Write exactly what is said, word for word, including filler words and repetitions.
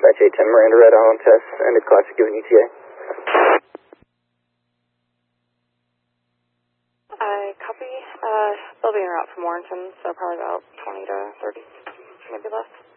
Dispatch eight ten, Miranda Red Island test, ended classic given E T A. I copy. Uh, they'll be en route from Warrenton, so probably about twenty to thirty, maybe less.